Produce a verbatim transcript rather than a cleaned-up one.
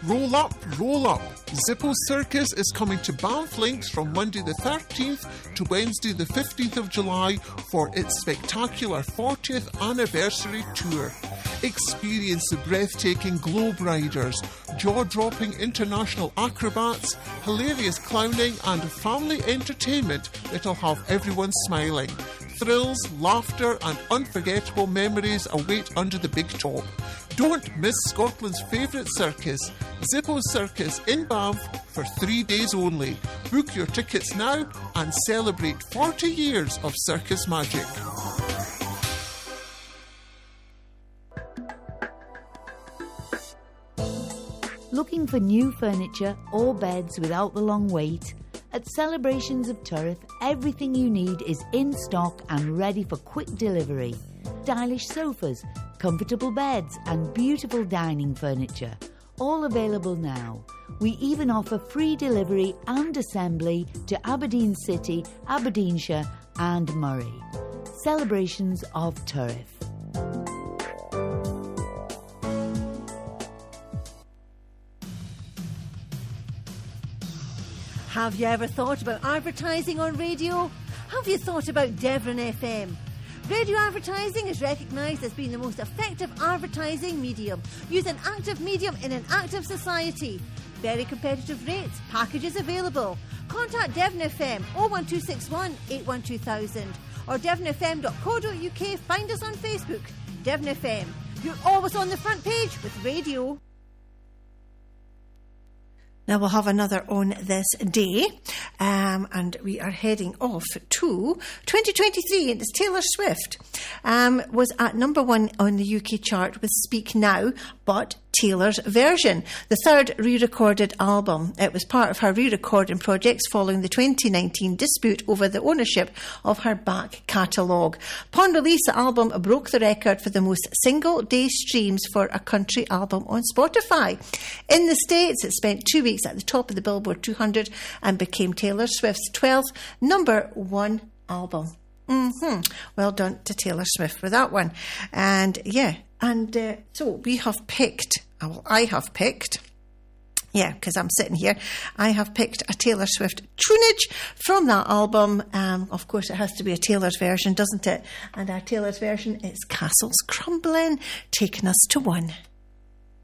Roll up, roll up. Zippo Circus is coming to Banff Links from Monday the thirteenth to Wednesday the fifteenth of July for its spectacular fortieth anniversary tour. Experience the breathtaking Globe Riders, jaw-dropping international acrobats, hilarious clowning and family entertainment that'll have everyone smiling. Thrills, laughter and unforgettable memories await under the big top. Don't miss Scotland's favourite circus, Zippo Circus in Banff for three days only. Book your tickets now and celebrate forty years of circus magic. Looking for new furniture or beds without the long wait? At Celebrations of Turriff, everything you need is in stock and ready for quick delivery. Stylish sofas, comfortable beds and beautiful dining furniture, all available now. We even offer free delivery and assembly to Aberdeen City, Aberdeenshire and Moray. Celebrations of Turriff. Have you ever thought about advertising on radio? Have you thought about Devon F M? Radio advertising is recognised as being the most effective advertising medium. Use an active medium in an active society. Very competitive rates, packages available. Contact Devon F M oh one two six one, eight one two thousand or devon f m dot co dot u k. Find us on Facebook. Devon F M. You're always on the front page with radio. Now we'll have another on this day, um, and we are heading off to twenty twenty-three, and it's Taylor Swift. Um, was at number one on the U K chart with Speak Now, but Taylor's version, the third re-recorded album. It was part of her re-recording projects following the twenty nineteen dispute over the ownership of her back catalogue. Upon release, the album broke the record for the most single-day streams for a country album on Spotify. In the States, it spent two weeks at the top of the Billboard two hundred and became Taylor Swift's twelfth number one album. Mm-hmm. Well done to Taylor Swift for that one. And yeah, and uh, so we have picked, well, I have picked, yeah, because I'm sitting here, I have picked a Taylor Swift tunage from that album. Um, of course, it has to be a Taylor's version, doesn't it? And our Taylor's version is Castles Crumbling, taking us to one.